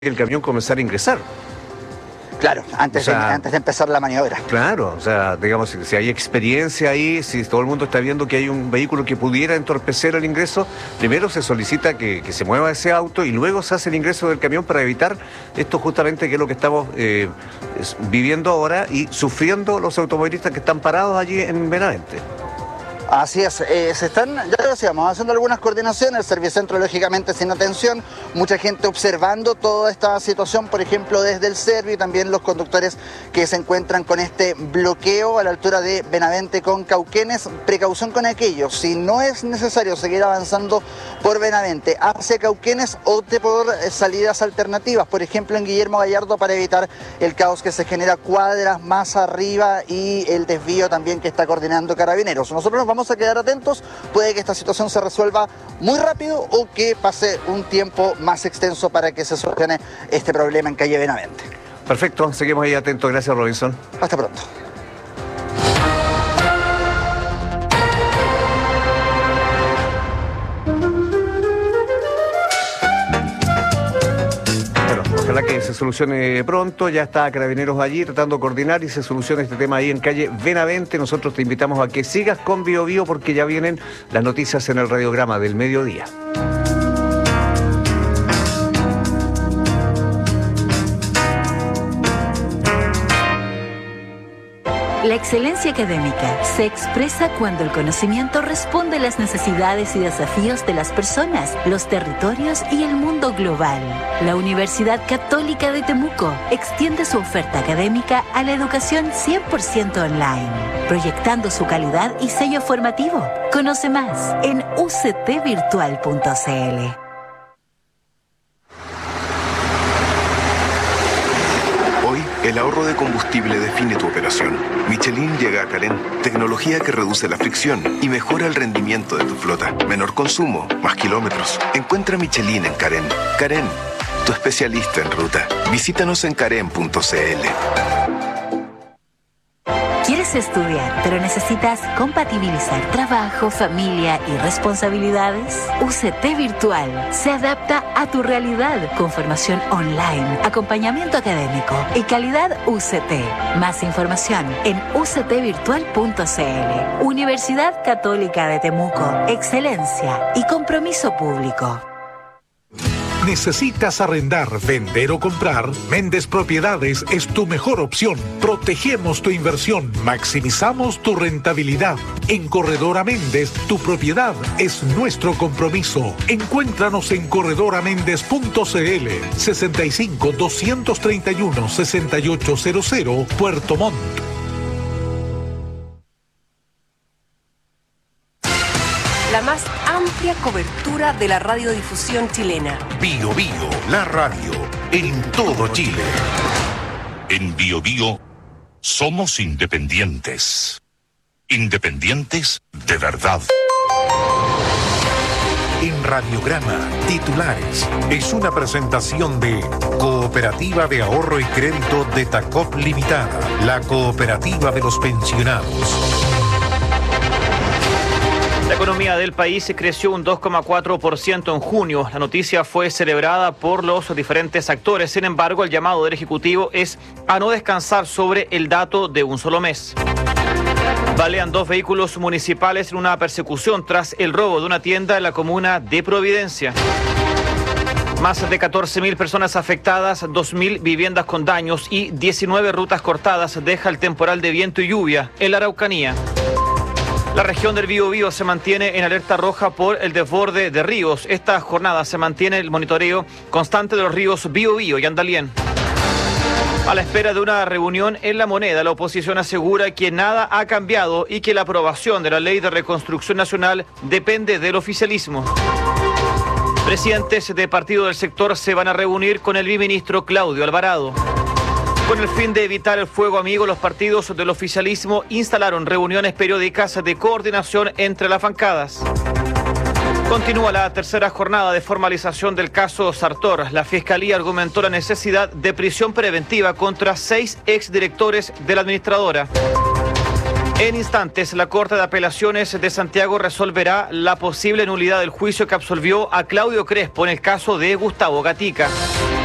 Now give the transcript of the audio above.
el camión comenzara a ingresar. Claro, antes de empezar la maniobra. Claro, o sea, digamos, si hay experiencia ahí, si todo el mundo está viendo que hay un vehículo que pudiera entorpecer el ingreso, primero se solicita que se mueva ese auto y luego se hace el ingreso del camión para evitar esto justamente que es lo que estamos viviendo ahora y sufriendo los automovilistas que están parados allí en Benavente. Así es, ya lo decíamos, haciendo algunas coordinaciones, el Servicentro lógicamente sin atención, mucha gente observando toda esta situación, por ejemplo desde el Servi, y también los conductores que se encuentran con este bloqueo a la altura de Benavente con Cauquenes. Precaución con aquello, si no es necesario seguir avanzando por Benavente hacia Cauquenes, opte por salidas alternativas, por ejemplo en Guillermo Gallardo, para evitar el caos que se genera cuadras más arriba y el desvío también que está coordinando Carabineros. Nosotros nos vamos a quedar atentos, puede que esta situación se resuelva muy rápido o que pase un tiempo más extenso para que se solucione este problema en calle Benavente. Perfecto, seguimos ahí atentos, gracias Robinson. Hasta pronto. Ojalá que se solucione pronto, ya está Carabineros allí tratando de coordinar y se solucione este tema ahí en calle Benavente. Nosotros te invitamos a que sigas con Bio Bio porque ya vienen las noticias en el radiograma del mediodía. La excelencia académica se expresa cuando el conocimiento responde a las necesidades y desafíos de las personas, los territorios y el mundo global. La Universidad Católica de Temuco extiende su oferta académica a la educación 100% online, proyectando su calidad y sello formativo. Conoce más en uctvirtual.cl. El ahorro de combustible define tu operación. Michelin llega a Carén, tecnología que reduce la fricción y mejora el rendimiento de tu flota. Menor consumo, más kilómetros. Encuentra Michelin en Carén. Carén, tu especialista en ruta. Visítanos en carén.cl. ¿Quieres estudiar, pero necesitas compatibilizar trabajo, familia y responsabilidades? UCT Virtual se adapta a tu realidad con formación online, acompañamiento académico y calidad UCT. Más información en uctvirtual.cl. Universidad Católica de Temuco. Excelencia y compromiso público. ¿Necesitas arrendar, vender o comprar? Méndez Propiedades es tu mejor opción. Protegemos tu inversión, maximizamos tu rentabilidad. En Corredora Méndez, tu propiedad es nuestro compromiso. Encuéntranos en corredoramendez.cl 65 231 6800 Puerto Montt. La más amplia cobertura de la radiodifusión chilena. Bio Bio, la radio, en todo Chile. En Bio Bio somos independientes. Independientes de verdad. En Radiograma, titulares, es una presentación de Cooperativa de Ahorro y Crédito de Tacop Limitada, la cooperativa de los pensionados. La economía del país creció un 2,4% en junio. La noticia fue celebrada por los diferentes actores. Sin embargo, el llamado del Ejecutivo es a no descansar sobre el dato de un solo mes. Balean 2 vehículos municipales en una persecución tras el robo de una tienda en la comuna de Providencia. Más de 14.000 personas afectadas, 2.000 viviendas con daños y 19 rutas cortadas deja el temporal de viento y lluvia en la Araucanía. La región del Biobío se mantiene en alerta roja por el desborde de ríos. Esta jornada se mantiene el monitoreo constante de los ríos Biobío y Andalién. A la espera de una reunión en La Moneda, la oposición asegura que nada ha cambiado y que la aprobación de la Ley de Reconstrucción Nacional depende del oficialismo. Presidentes de partido del sector se van a reunir con el viceministro Claudio Alvarado. Con el fin de evitar el fuego amigo, los partidos del oficialismo instalaron reuniones periódicas de coordinación entre las bancadas. Continúa la tercera jornada de formalización del caso Sartor. La Fiscalía argumentó la necesidad de prisión preventiva contra 6 exdirectores de la administradora. En instantes, la Corte de Apelaciones de Santiago resolverá la posible nulidad del juicio que absolvió a Claudio Crespo en el caso de Gustavo Gatica.